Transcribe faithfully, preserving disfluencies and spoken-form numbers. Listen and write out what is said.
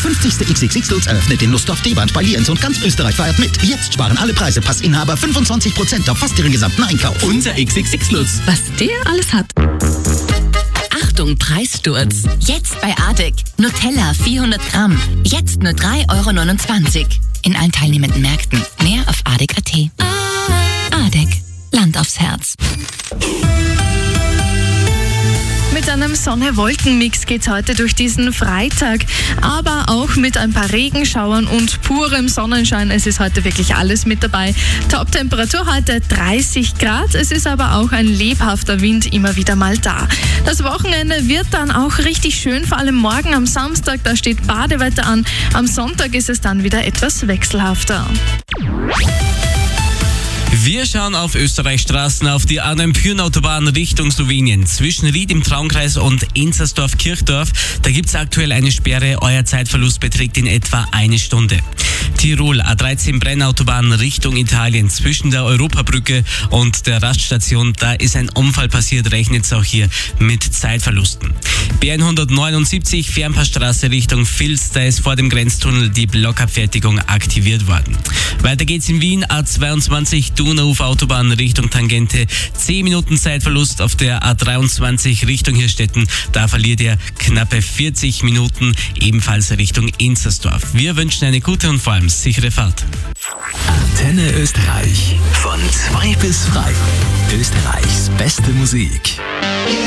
fünfzigste X X X Lutz eröffnet in Lustdorf D-Bahn bei Lienz und ganz Österreich feiert mit. Jetzt sparen alle Preisepassinhaber fünfundzwanzig Prozent auf fast ihren gesamten Einkauf. Unser X X X Lutz. Was der alles hat. Achtung, Preissturz. Jetzt bei Adek. Nutella vierhundert Gramm. Jetzt nur drei Euro neunundzwanzig. In allen teilnehmenden Märkten. Mehr auf adek punkt at. Adek. Land aufs Herz. Mit einem Sonne-Wolken-Mix geht's heute durch diesen Freitag, aber auch mit ein paar Regenschauern und purem Sonnenschein. Es ist heute wirklich alles mit dabei. Top-Temperatur heute dreißig Grad. Es ist aber auch ein lebhafter Wind immer wieder mal da. Das Wochenende wird dann auch richtig schön, vor allem morgen am Samstag, da steht Badewetter an. Am Sonntag ist es dann wieder etwas wechselhafter. Wir schauen auf Österreichs Straßen, auf die A neun Pyhrn-Autobahn Richtung Slowenien. Zwischen Ried im Traunkreis und Enzersdorf-Kirchdorf, da gibt es aktuell eine Sperre. Euer Zeitverlust beträgt in etwa eine Stunde. Tirol, A dreizehn Brennautobahn Richtung Italien. Zwischen der Europabrücke und der Raststation, da ist ein Unfall passiert, rechnet es auch hier mit Zeitverlusten. B hundertneunundsiebzig, Fernpassstraße Richtung Vils, da ist vor dem Grenztunnel die Blockabfertigung aktiviert worden. Weiter geht's in Wien, A zweiundzwanzig, Donauufer-Autobahn Richtung Tangente. zehn Minuten Zeitverlust auf der A dreiundzwanzig Richtung Hirstetten. Da verliert ihr knappe vierzig Minuten, ebenfalls Richtung Enzersdorf. Wir wünschen eine gute und vor allem sichere Fahrt. Antenne Österreich. Von zwei bis frei. Österreichs beste Musik.